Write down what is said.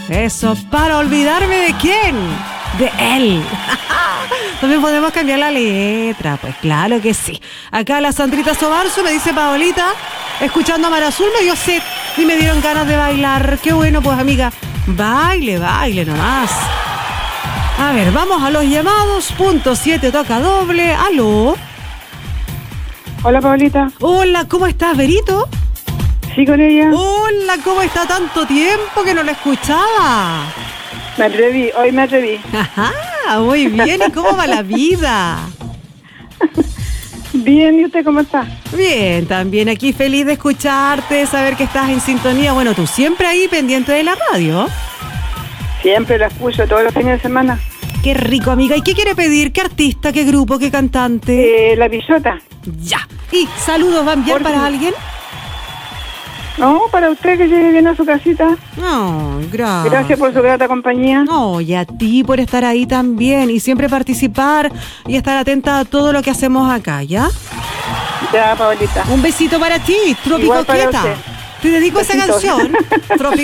Eso, ¿para olvidarme de quién? De él. También podemos cambiar la letra, pues claro que sí. Acá la Sandrita Sobarzo me dice Paolita, escuchando a Mar Azul me dio sed y me dieron ganas de bailar. Qué bueno, pues amiga, baile nomás. A ver, vamos a los llamados. Punto 7 toca doble. ¿Aló? Hola, Paolita. Hola, ¿cómo estás, Verito? Sí, con ella. Hola, ¿cómo está? Tanto tiempo que no la escuchaba. Hoy me atreví. Ajá, muy bien. ¿Y cómo va la vida? Bien, ¿y usted cómo está? Bien, también aquí feliz de escucharte, saber que estás en sintonía. Bueno, tú siempre ahí pendiente de la radio. Siempre la escucho todos los fines de semana. Qué rico, amiga. ¿Y qué quiere pedir? ¿Qué artista? ¿Qué grupo? ¿Qué cantante? La Pisota. Ya. ¿Y saludos va a enviar para alguien? No, para usted que llegue bien a su casita. No, gracias. Gracias por su grata compañía. No, y a ti por estar ahí también y siempre participar y estar atenta a todo lo que hacemos acá, ¿ya? Ya, Paolita. Un besito para ti, Tropico Igual para Quieta. usted. Te dedico Besitos. esa canción, Tropico